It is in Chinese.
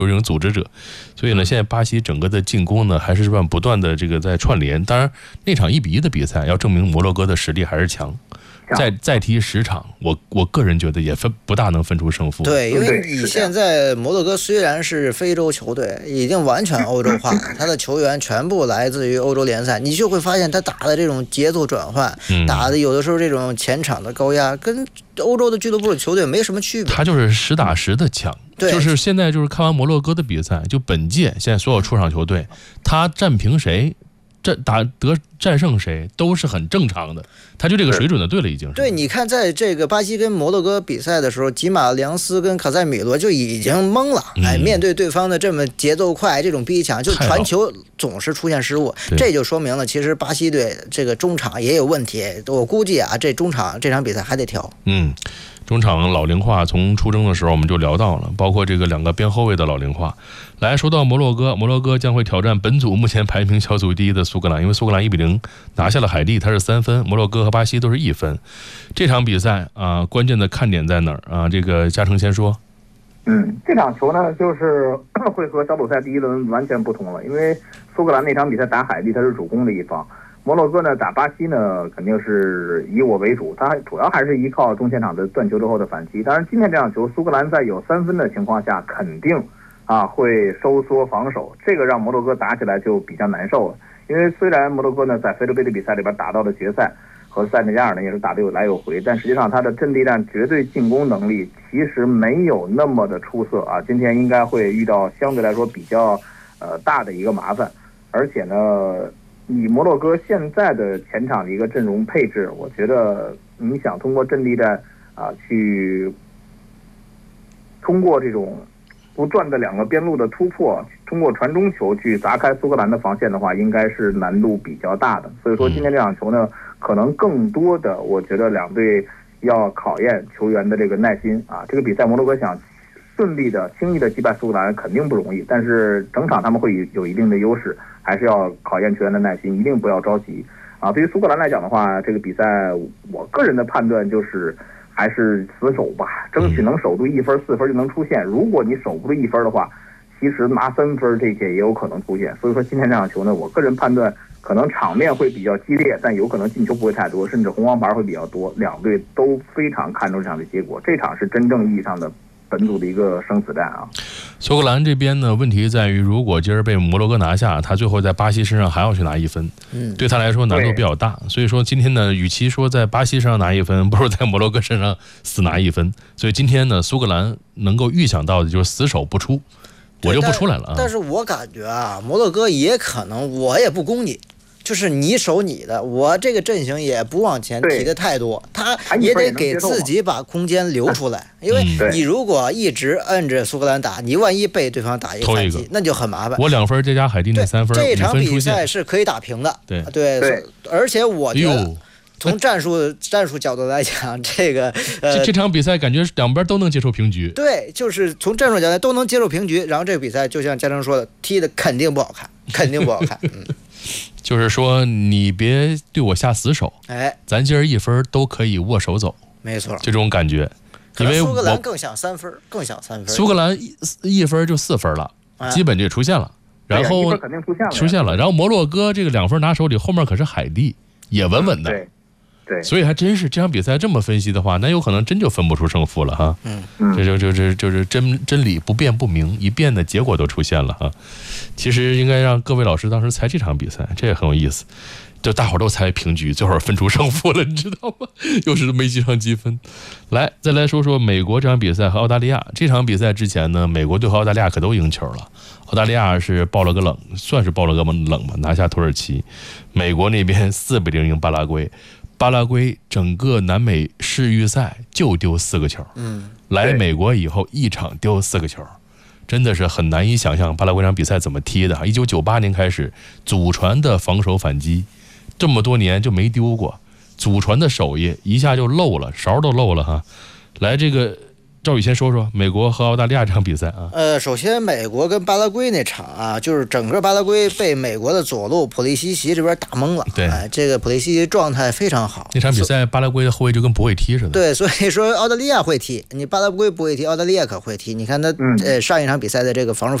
有这种组织者，所以呢，现在巴西整个的进攻呢，还是不断的这个在串联。当然，那场1-1的比赛要证明摩洛哥的实力还是强。再踢10场，我个人觉得也不大能分出胜负。 对，因为你现在摩洛哥虽然是非洲球队，已经完全欧洲化了，他的球员全部来自于欧洲联赛，你就会发现他打的这种节奏转换，打的有的时候这种前场的高压，跟欧洲的俱乐部的球队没什么区别。 他就是实打实的强。就是现在就是看完摩洛哥的比赛，就本届现在所有出场球队，他战平谁？战胜谁都是很正常的，他就这个水准的队了已经是。 对，你看在这个巴西跟摩洛哥比赛的时候，吉马良斯跟卡塞米罗就已经懵了，面对对方的这么节奏快，这种逼抢，就传球总是出现失误，这就说明了其实巴西队这个中场也有问题。我估计啊，这中场这场比赛还得调。 中场老龄化从出征的时候我们就聊到了，包括这个2个边后卫的老龄化。来说到摩洛哥将会挑战本组目前排名小组第1的苏格兰，因为苏格兰1-0拿下了海地，它是3分，摩洛哥和巴西都是1分。这场比赛啊，关键的看点在哪儿啊？这个嘉诚先说。 这场球呢，就是会和小组赛第1轮完全不同了，因为苏格兰那场比赛打海地，它是主攻的一方。摩洛哥呢打巴西呢，肯定是以我为主，他主要还是依靠中前场的断球之后的反击。当然，今天这场球，苏格兰在有3分的情况下，肯定会收缩防守，这个让摩洛哥打起来就比较难受了。因为虽然摩洛哥呢在非洲杯的比赛里边打到了决赛，和塞内加尔呢也是打得有来有回，但实际上他的阵地战绝对进攻能力其实没有那么的出色啊。今天应该会遇到相对来说比较大的一个麻烦，而且呢。以摩洛哥现在的前场的一个阵容配置，我觉得你想通过阵地战去通过这种不断的2个边路的突破，通过传中球去砸开苏格兰的防线的话，应该是难度比较大的。所以说今天这场球呢，可能更多的我觉得2队要考验球员的这个耐心啊。这个比赛摩洛哥想顺利的轻易的击败苏格兰肯定不容易，但是整场他们会有一定的优势，还是要考验球员的耐心，一定不要着急啊。对于苏格兰来讲的话，这个比赛我个人的判断就是还是死守吧，争取能守住1分4分就能出现。如果你守不住1分的话，其实拿3分这些也有可能出现。所以说今天这场球呢，我个人判断可能场面会比较激烈，但有可能进球不会太多，甚至红黄牌会比较多。2队都非常看重这场的结果，这场是真正意义上的本组的一个生死战啊。 苏格兰这边呢，问题在于如果今儿被摩洛哥拿下，他最后在巴西身上还要去拿1分，对他来说难度比较大。所以说今天呢，与其说在巴西身上拿1分，不如在摩洛哥身上死拿1分。所以今天呢，苏格兰能够预想到的就是死守不出，我就不出来了啊。 但是我感觉啊，摩洛哥也可能我也不攻你。就是你守你的，我这个阵型也不往前提的太多，他也得给自己把空间留出来，因为你如果一直摁着苏格兰打，你万一被对方打一个反击，那就很麻烦。 我2分再加海地那3分， 这场比赛是可以打平的。对，而且我觉得从战术角度来讲， 这场比赛感觉2边都能接受平局。 对，就是从战术角度都能接受平局，然后这个比赛就像嘉诚说的，踢的肯定不好看，肯定不好看。 就是说你别对我下死手，咱今儿1分都可以握手走， 没错， 这种感觉。因为苏格兰更想3分， 苏格兰1分就4分了，基本就出现了。然后出现了，然后摩洛哥这个2分拿手里，后面可是海地，也稳稳的。 对， 所以还真是这场比赛这么分析的话，那有可能真就分不出胜负了哈。这就是真理不辩不明，一辩的结果都出现了哈。其实应该让各位老师当时猜这场比赛，这也很有意思。就大伙都猜平局，最后分出胜负了，你知道吗？又是没积上积分。来，再来说说美国这场比赛和澳大利亚。这场比赛之前呢，美国队和澳大利亚可都赢球了。澳大利亚是爆了个冷，算是爆了个冷吧，拿下土耳其。美国那边4-0赢巴拉圭。巴拉圭整个南美世预赛就丢4个球，来美国以后1场丢4个球，真的是很难以想象巴拉圭场比赛怎么踢的。1998年开始祖传的防守反击，这么多年就没丢过，祖传的手艺一下就漏了，勺都漏了哈。来这个赵宇先说说美国和澳大利亚这场比赛啊。 首先美国跟巴拉圭那场啊，就是整个巴拉圭被美国的左路普利西奇这边打懵了。 对， 这个普利西奇状态非常好。 那场比赛巴拉圭的后卫就跟不会踢似的。 对，所以说澳大利亚会踢，你巴拉圭不会踢，澳大利亚可会踢。你看他上一场比赛的这个防守